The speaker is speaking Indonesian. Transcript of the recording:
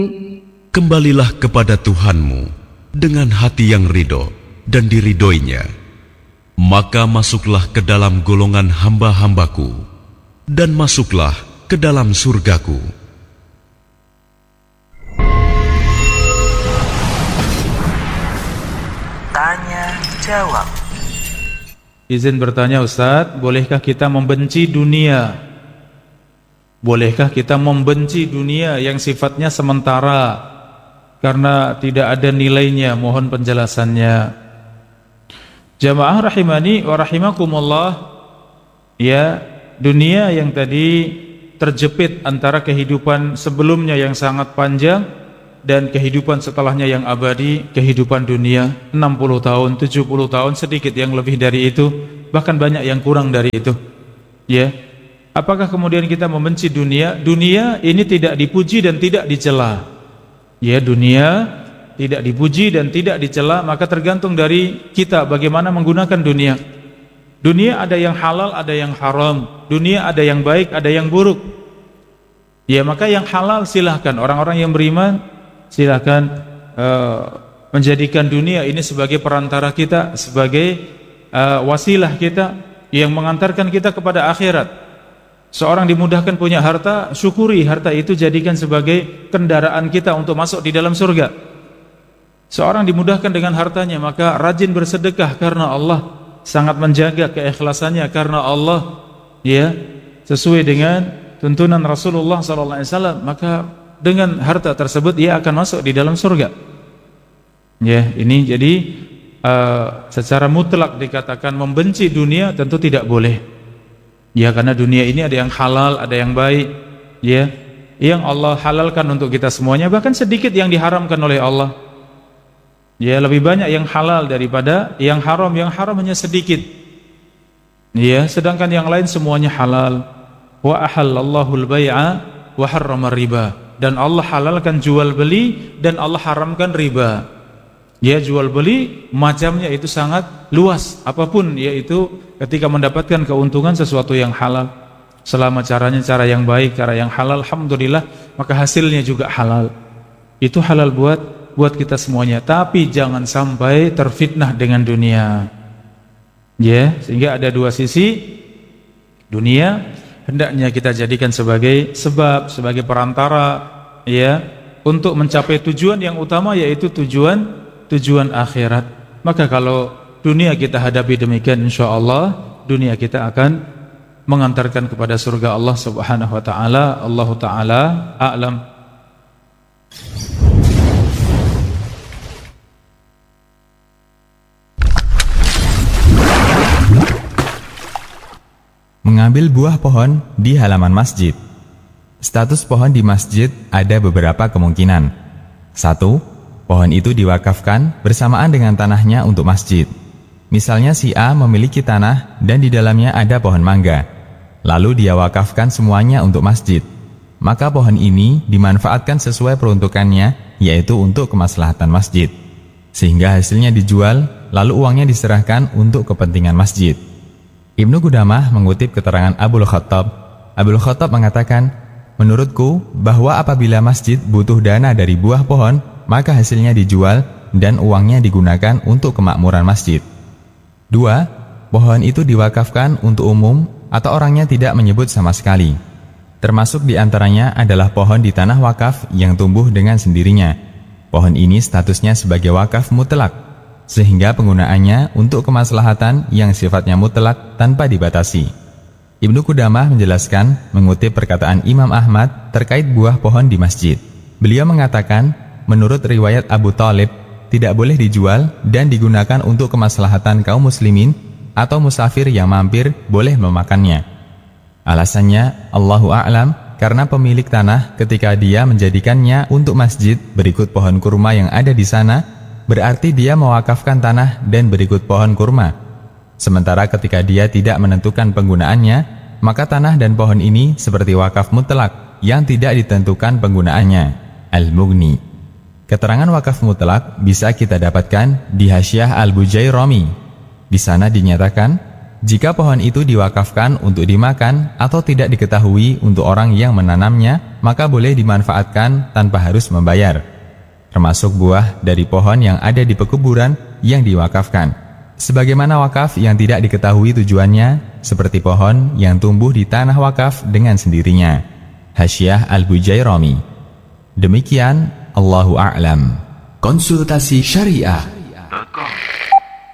Kembalilah kepada Tuhanmu dengan hati yang ridho dan diridhoinya. Maka masuklah ke dalam golongan hamba-hambaku dan masuklah ke dalam surgaku. Tanya jawab. Izin bertanya Ustadz, bolehkah kita membenci dunia? Bolehkah kita membenci dunia yang sifatnya sementara karena tidak ada nilainya? Mohon penjelasannya. Jamaah rahimani wa rahimakumullah. Ya, dunia yang tadi terjepit antara kehidupan sebelumnya yang sangat panjang dan kehidupan setelahnya yang abadi, kehidupan dunia 60 tahun, 70 tahun, sedikit yang lebih dari itu, bahkan banyak yang kurang dari itu. Ya. Apakah kemudian kita membenci dunia? Dunia ini tidak dipuji dan tidak dicela. Ya, dunia tidak dipuji dan tidak dicela, maka tergantung dari kita bagaimana menggunakan dunia. Dunia ada yang halal, ada yang haram. Dunia ada yang baik, ada yang buruk. Ya, maka yang halal silahkan, orang-orang yang beriman silahkan menjadikan dunia ini sebagai perantara kita, sebagai wasilah kita yang mengantarkan kita kepada akhirat. Seorang dimudahkan punya harta, syukuri harta itu, jadikan sebagai kendaraan kita untuk masuk di dalam surga. Seorang dimudahkan dengan hartanya, maka rajin bersedekah karena Allah, sangat menjaga keikhlasannya karena Allah, ya, sesuai dengan tuntunan Rasulullah SAW, maka dengan harta tersebut ia akan masuk di dalam surga. Ya, ini jadi secara mutlak dikatakan membenci dunia tentu tidak boleh. Ya, karena dunia ini ada yang halal, ada yang baik, ya, yang Allah halalkan untuk kita semuanya, bahkan sedikit yang diharamkan oleh Allah. Ya, lebih banyak yang halal daripada yang haram. Yang haram hanya sedikit. Ya, sedangkan yang lain semuanya halal. Wa ahallallahu al-bai'a wa harrama riba. Dan Allah halalkan jual beli dan Allah haramkan riba. Ya, jual beli macamnya itu sangat luas, apapun, yaitu ketika mendapatkan keuntungan sesuatu yang halal, selama caranya cara yang baik, cara yang halal, alhamdulillah, maka hasilnya juga halal. Itu halal buat kita semuanya. Tapi jangan sampai terfitnah dengan dunia. Ya, sehingga ada dua sisi. Dunia hendaknya kita jadikan sebagai sebab, sebagai perantara, ya, untuk mencapai tujuan yang utama, yaitu tujuan akhirat. Maka kalau dunia kita hadapi demikian, insyaallah dunia kita akan mengantarkan kepada surga Allah Subhanahu wa taala. Allahu taala a'lam. Mengambil buah pohon di halaman masjid. Status pohon di masjid ada beberapa kemungkinan. 1. Pohon itu diwakafkan bersamaan dengan tanahnya untuk masjid. Misalnya si A memiliki tanah dan di dalamnya ada pohon mangga. Lalu dia wakafkan semuanya untuk masjid. Maka pohon ini dimanfaatkan sesuai peruntukannya, yaitu untuk kemaslahatan masjid. Sehingga hasilnya dijual, lalu uangnya diserahkan untuk kepentingan masjid. Ibnu Qudamah mengutip keterangan Abul Khattab. Abul Khattab mengatakan, menurutku bahwa apabila masjid butuh dana dari buah pohon, maka hasilnya dijual dan uangnya digunakan untuk kemakmuran masjid. 2. Pohon itu diwakafkan untuk umum atau orangnya tidak menyebut sama sekali. Termasuk diantaranya adalah pohon di tanah wakaf yang tumbuh dengan sendirinya. Pohon ini statusnya sebagai wakaf mutlak, sehingga penggunaannya untuk kemaslahatan yang sifatnya mutlak tanpa dibatasi. Ibnu Qudamah menjelaskan mengutip perkataan Imam Ahmad terkait buah pohon di masjid. Beliau mengatakan, menurut riwayat Abu Thalib, tidak boleh dijual dan digunakan untuk kemaslahatan kaum muslimin atau musafir yang mampir boleh memakannya. Alasannya, Allahu a'lam, karena pemilik tanah ketika dia menjadikannya untuk masjid berikut pohon kurma yang ada di sana, berarti dia mewakafkan tanah dan berikut pohon kurma. Sementara ketika dia tidak menentukan penggunaannya, maka tanah dan pohon ini seperti wakaf mutlak yang tidak ditentukan penggunaannya. Al-Mughni. Keterangan wakaf mutlak bisa kita dapatkan di Hasyiah Al-Bujairami. Di sana dinyatakan, Jika pohon itu diwakafkan untuk dimakan atau tidak diketahui untuk orang yang menanamnya, maka boleh dimanfaatkan tanpa harus membayar. Termasuk buah dari pohon yang ada di pekuburan yang diwakafkan. Sebagaimana wakaf yang tidak diketahui tujuannya, seperti pohon yang tumbuh di tanah wakaf dengan sendirinya. Hasyiah Al-Bujairami. Demikian, Allahu A'lam. Konsultasi Syariah.